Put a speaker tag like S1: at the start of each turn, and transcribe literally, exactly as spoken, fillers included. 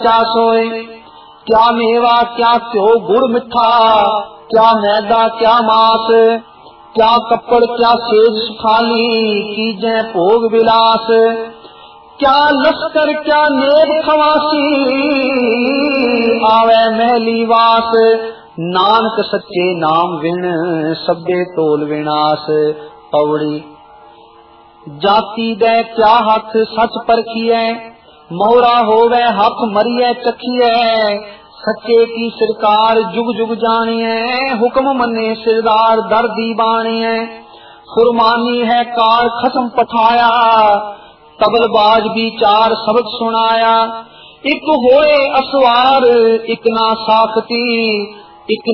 S1: क्या सोए, क्या मेवा क्या क्यों गुड़ मिठा, क्या मैदा क्या मास, क्या कपड़ क्या सेज सुखाली, कीजे भोग विलास, क्या लश्कर क्या नेब खवासी, आवे महली वास, नानक सच्चे नाम विण, सबे तोल विनाश। पौड़ी जाति दे क्या हाथ सच परखिए, मोहरा होवे हाथ मरिए चखिए, सच्चे की सरकार जुग जुग जानिए, हुक्म मने सिरदार दर्दी बानिए, फुरमानी है कार खसम पठाया, तबलबाज भी चार सबक सुनाया, एक होए असवार एक ना साखती, एक